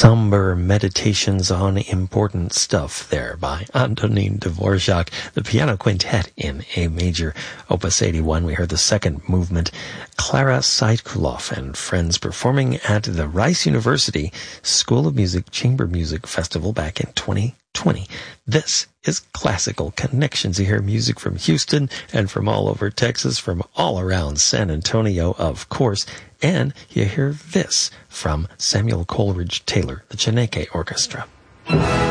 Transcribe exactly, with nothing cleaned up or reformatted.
somber meditations on important stuff there by Antonin Dvorak, the piano quintet in A major, Opus eighty-one. We heard the second movement, Clara Seitkoloff and friends performing at the Rice University School of Music Chamber Music Festival back in twenty twenty. This is Classical Connections. You hear music from Houston and from all over Texas, from all around San Antonio, of course. And you hear this from Samuel Coleridge Taylor, the Chineke Orchestra.